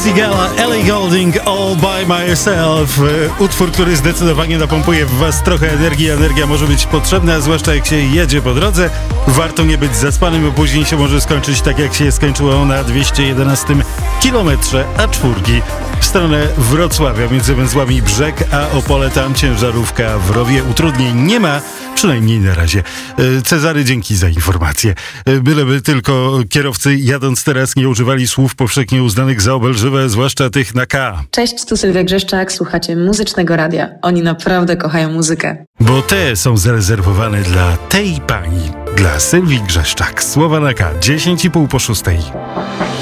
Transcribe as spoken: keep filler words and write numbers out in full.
Sigala, Ellie Goulding, All By Myself. Utwór, który zdecydowanie napompuje w was trochę energii. Energia może być potrzebna, zwłaszcza jak się jedzie po drodze. Warto nie być zaspanym, bo później się może skończyć tak, jak się skończyło na dwieście jedenastym kilometrze A cztery w stronę Wrocławia między węzłami Brzeg a Opole. Tam ciężarówka w rowie. Utrudnień nie ma, przynajmniej na razie. Cezary, dzięki za informację. Byleby tylko kierowcy jadąc teraz nie używali słów powszechnie uznanych za obelżywe, zwłaszcza tych na K. Cześć, tu Sylwia Grzeszczak, słuchacie Muzycznego Radia. Oni naprawdę kochają muzykę. Bo te są zarezerwowane dla tej pani, dla Sylwii Grzeszczak. Słowa na K, dziesięć i pół po szóstej.